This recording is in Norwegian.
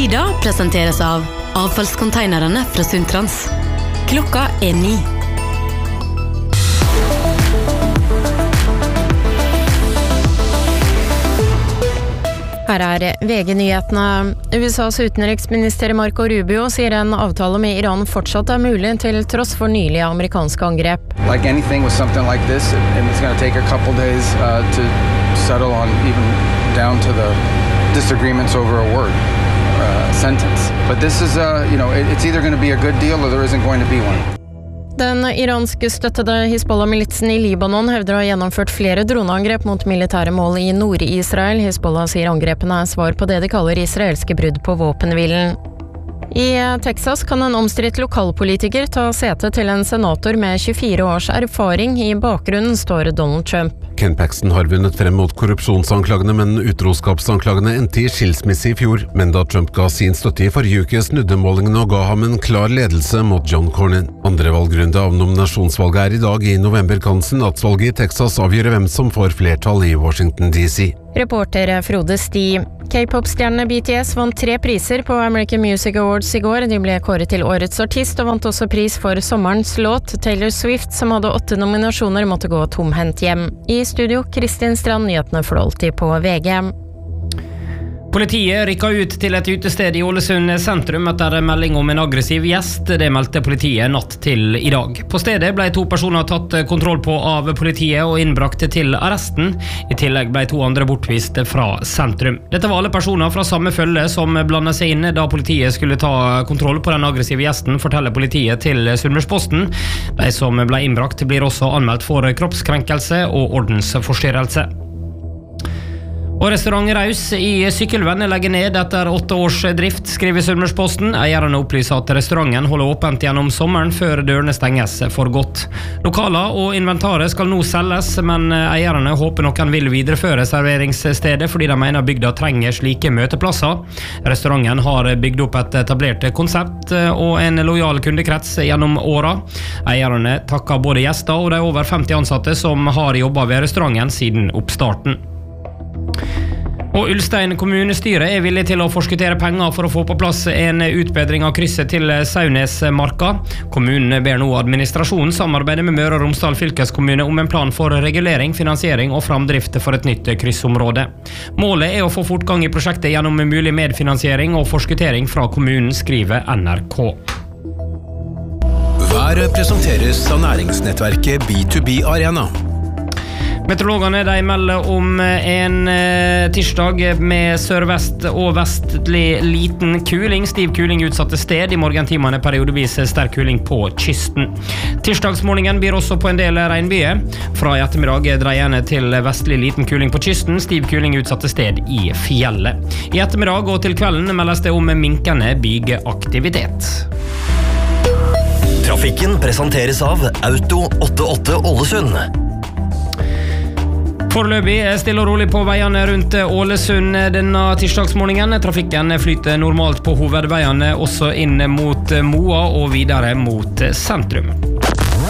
Ida presenteres av avfallskonteinerne fra Sundtrans. Klokka 9. Her VG-nyhetene. USAs utenriksminister Marco Rubio sier en avtale med Iran fortsatt mulig til tross for nylige amerikanske angrep. Like anything with something like this, it's going to take a couple days to settle on, even down to the disagreements over a word, sentence. But this is, it's either going to be a good deal or there isn't going to be one. Den iranske støttede Hizbollah-militsen I Libanon hevder å ha gjennomført flere droneangrep mot militære mål I Nord-Israel. Hizbollah sier angrepene svar på det de kaller israelske brudd på våpenhvilen. I Texas kan en omstridt lokalpolitiker ta sete til en senator med 24 års erfaring. I bakgrunnen står Donald Trump. Ken Paxton har vunnet frem mot korrupsjonsanklagene, men utroskapsanklagene endte I skilsmisse I fjor. Men da Trump ga sin støtte I forrige uke, snudde målingene og ga ham en klar ledelse mot John Cornyn. Andre valgrunde av nominasjonsvalget I dag. I november kan senatsvalget I Texas avgjøre hvem som får flertall I Washington DC. Reporter Frode Sti. K-pop-stjernene BTS vant 3 priser på American Music Awards I går. De ble kåret til årets artist og vant også pris for sommerens låt. Taylor Swift, som hadde 8 nominasjoner, måtte gå tomhendt hjem. I studio, Kristin Strand, nyhetene får alltid på VG. Politiet rykket ut til et utested I Ålesund sentrum etter melding om en aggressiv gjest. Det meldte politiet natt til I dag. På stedet ble 2 personer tatt kontroll på av politiet og innbrakt til arresten. I tillegg ble 2 andre bortvist fra sentrum. Dette var alle personer fra samme følge som blandet seg inn da politiet skulle ta kontroll på den aggressive gjesten, forteller politiet til Sunnmørsposten. De som ble innbrakt blir også anmeldt for kroppskrenkelse og ordensforstyrrelse. Og restaurant Raus I Sykkelvenn legger ned etter 8 års drift, skriver Sunnmørsposten. Eierne opplyser at restauranten holder åpent gjennom sommeren før dørene stenges for godt. Lokaler og inventaret skal nå selges, men eierne håper noen vil videreføre serveringsstedet fordi de mener bygda trenger slike møteplasser. Restauranten har bygd opp et etablert konsept og en lojal kundekrets gjennom åra. Eierne takker både gjester og de over 50 ansatte som har jobbet ved restauranten siden oppstarten. Og Ulstein kommunestyre villig til å forskuttere penger for å få på plass en utbedring av krysset til Saunesmarka. Kommunen ber nå administrasjonen samarbeide med Møre og Romsdal fylkeskommune om en plan for regulering, finansiering og framdrift for et nytt kryssområde. Målet å få fortgang I prosjektet gjennom mulig medfinansiering og forskutering fra kommunen, skriver NRK. Været presenteres av næringsnettverket B2B Arena. Meteorologene de melder om en tirsdag med sørvest og vestlig liten kuling, stiv kuling utsatte sted I morgentimene periodevis sterk kuling på kysten. Tirsdagsmorgenen blir også på en del regnbyer. Fra I ettermiddag dreiende til vestlig liten kuling på kysten, stiv kuling utsatte sted I fjellet. I ettermiddag og til kvelden meldes det om minkende bygeaktivitet. Trafikken presenteres av Auto 88 Ålesund. Foreløpig stille og rolig på veiene rundt Ålesund denne tirsdagsmorgenen. Trafikken flyter normalt på hovedveiene også inn mot Moa og videre mot sentrum.